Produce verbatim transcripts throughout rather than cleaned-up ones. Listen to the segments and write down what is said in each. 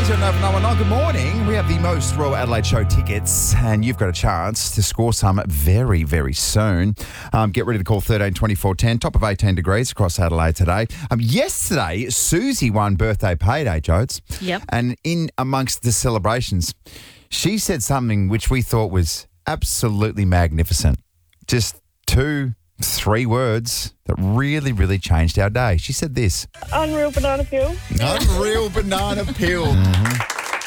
Fraser and Nova nine one nine. Good morning. We have the most Royal Adelaide Show tickets, and you've got a chance to score some very, very soon. Um, get ready to call thirteen twenty-four ten. Top of eighteen degrees across Adelaide today. Um, yesterday, Susie won birthday payday, Jodes. Yep. And in amongst the celebrations, she said something which we thought was absolutely magnificent. Just two, three words that really, really changed our day. She said this. Unreal banana peel. Unreal banana peel. Mm-hmm.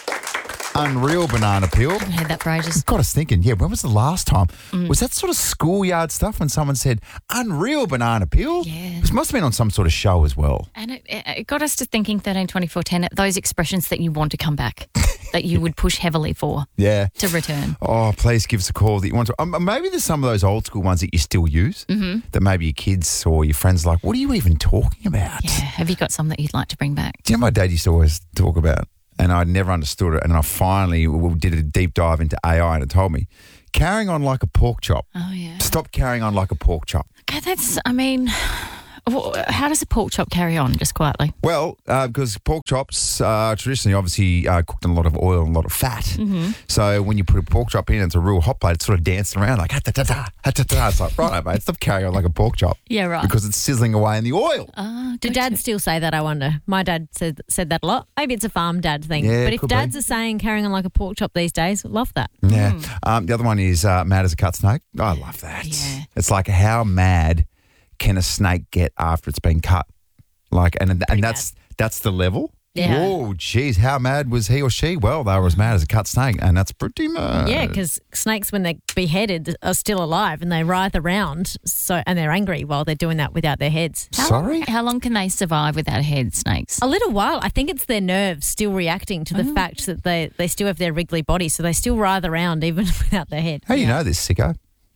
Unreal banana peel. I haven't heard that for ages. Got us thinking, yeah, when was the last time? Mm. Was that sort of schoolyard stuff when someone said, unreal banana peel? Yeah. This must have been on some sort of show as well. And it, it got us to thinking thirteen twenty-four ten, those expressions that you want to come back, that you would push heavily for Yeah. to return. Oh, please give us a call that you want to. Um, maybe there's some of those old school ones that you still use Mm-hmm. that maybe your kids or your friends are like, what are you even talking about? Yeah. Have you got some that you'd like to bring back? Do you know my dad used to always talk about? And I never understood it. And I finally did a deep dive into A I and it told me, carrying on like a pork chop. Oh, yeah. Stop carrying on like a pork chop. Okay, that's, I mean, how does a pork chop carry on, just quietly? Well, uh, because pork chops are traditionally obviously uh, cooked in a lot of oil and a lot of fat. Mm-hmm. So when you put a pork chop in, it's a real hot plate. It's sort of dancing around like, ha-ta-ta-ta, ha-ta-ta. It's like, right, mate, stop carrying on like a pork chop. Yeah, right. Because it's sizzling away in the oil. Uh, Do dads still say that, I wonder? My dad said said that a lot. Maybe it's a farm dad thing. Yeah, but if could dads be. are saying carrying on like a pork chop these days, love that. Yeah. Um, the other one is uh, mad as a cut snake. I love that. Yeah. It's like how mad can a snake get after it's been cut? Like, and and that's that's the level. Yeah. Oh, geez, how mad was he or she? Well, they were as mad as a cut snake, and that's pretty mad. Yeah, because snakes, when they're beheaded, are still alive and they writhe around, so and they're angry while they're doing that without their heads. How Sorry? Long, how long can they survive without a head, snakes? A little while. I think it's their nerves still reacting to the fact that they, they still have their wriggly body, so they still writhe around even without their head. How do you know this, sicko?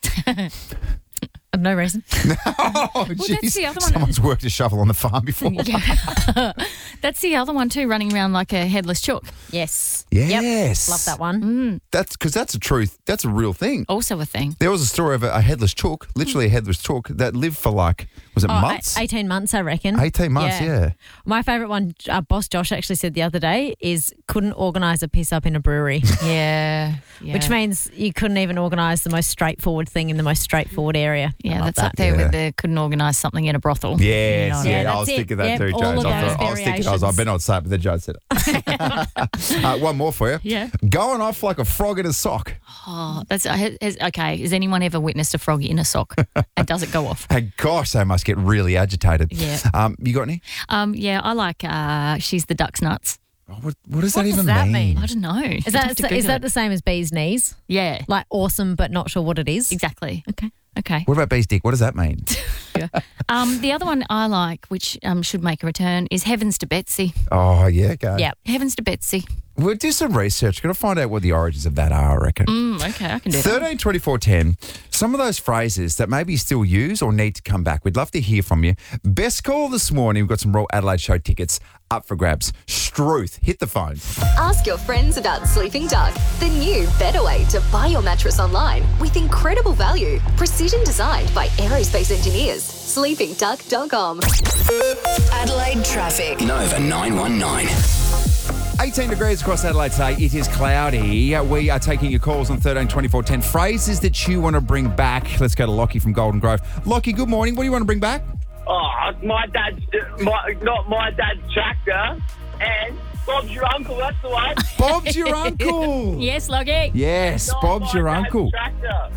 No reason. Oh, jeez. that's the other one. Someone's worked a shovel on the farm before. Yeah. That's the other one too, running around like a headless chook. Yes. Yes. Yep. Love that one. That's because that's a truth. That's a real thing. Also a thing. There was a story of a, a headless chook, literally a headless chook, that lived for like, was it Oh, months? eight- eighteen months, I reckon. eighteen months, yeah. My favourite one, uh, Boss Josh actually said the other day, is couldn't organise a piss up in a brewery, Yeah. yeah. which means you couldn't even organise the most straightforward thing in the most straightforard area. I Yeah, love that's that. up there Yeah. with the couldn't organise something in a brothel. Yes, You know, yeah, Yeah, I was that's it. thinking that Yep, too, all Jones. of I, those thought- I was thinking, I was, I better not say it, but then Jones said it. uh, one more for you. Yeah. Going off like a frog in a sock. Oh, that's has, has- okay. Has anyone ever witnessed a frog in a sock? And does it go off? Hey, gosh, they must get really agitated. Yeah. Um, you got any? Um, yeah, I like uh, she's the duck's nuts. Oh, what, what does What that does even that mean? mean? I don't know. Is that, is that the same as bee's knees? Yeah, Like awesome but not sure what it is? exactly. Okay. Okay. What about bee's dick? What does that mean? Um, the other one I like, which um should make a return, is Heavens to Betsy. Oh, yeah, go. Yeah. Heavens to Betsy. We'll do some research. Got to find out what the origins of that are, I reckon. Mm, okay, I can do that. thirteen twenty-four ten. Some of those phrases that maybe you still use or need to come back. We'd love to hear from you. Best call this morning. We've got some Royal Adelaide Show tickets up for grabs. Struth, hit the phone. Ask your friends about Sleeping Duck, the new better way to buy your mattress online with incredible value, precision designed by aerospace engineers. sleeping duck dot com. Adelaide traffic. Nova nine one nine. eighteen degrees across Adelaide today. It is cloudy. We are taking your calls on thirteen twenty-four ten. Phrases that you want to bring back. Let's go to Lockie from Golden Grove. Lockie, good morning. What do you want to bring back? Oh, my dad's, my, not my dad's tractor, and Bob's your uncle, that's the one. Bob's your uncle. Yes, Loggy. Yes, Not Bob's my your dad's uncle. Tractor.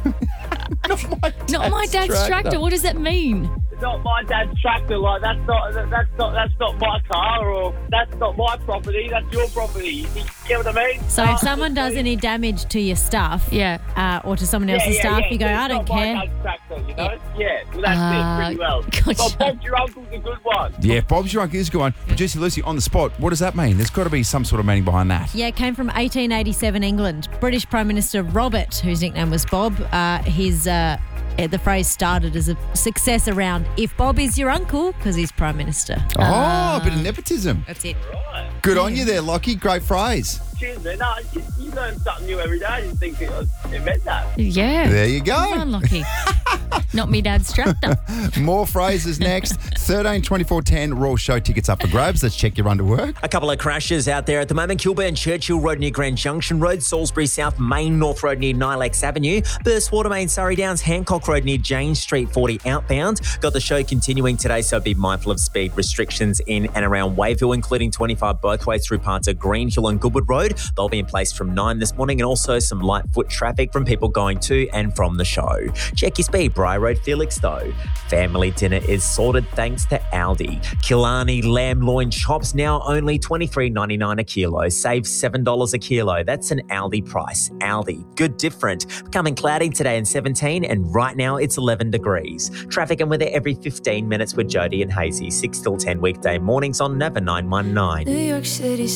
Not my dad's tractor. What does that mean? Not my dad's tractor. Like that's not that's not that's not my car, or that's not my property. That's your property. You get what I mean? So Uh, if someone does any damage to your stuff Yeah. uh, or to someone yeah, else's yeah, stuff, yeah, you go, but I it's don't not care. My dad's tractor, you know? Yeah, well, that's Uh, it pretty well. gotcha. But Bob's your uncle's a good one. Yeah, Bob's your uncle is a good one. Producer Lucy on the spot. What does that mean? There's got to be some sort of meaning behind that. Yeah, it came from eighteen eighty-seven England. British Prime Minister Robert, whose nickname was Bob, uh, his uh, eh, the phrase started as a success around if Bob is your uncle because he's Prime Minister. Oh, a bit of nepotism. That's it. Right. Good on you there, Lockie. Great phrase. Cheers, man. No, you, you learn something new every day. I didn't think it, it meant that. Yeah. There you go. Come on, Lockie. Not me dad's tractor. More phrases next. thirteen twenty-four ten Raw Show tickets up for grabs. Let's check your run to work. A couple of crashes out there at the moment. Kilburn Churchill Road near Grand Junction Road, Salisbury South Main North Road near Nilex Avenue, Burst Watermain Surrey Downs, Hancock Road near Jane Street forty outbound. Got the show continuing today, so be mindful of speed restrictions in and around Wayville, including twenty-five both ways through parts of Green Hill and Goodwood Road. They'll be in place from nine this morning, and also some light foot traffic from people going to and from the show. Check your speed, Briar Road, Felixstowe. Family dinner is sorted thanks to Aldi. Killarney lamb loin chops now only twenty-three ninety-nine a kilo. Save seven dollars a kilo. That's an Aldi price. Aldi, good different. Becoming cloudy today in seventeen, and right now it's eleven degrees. Traffic and weather every fifteen minutes with Jody and Hazy. six till ten weekday mornings on Nova nine one nine. New York City.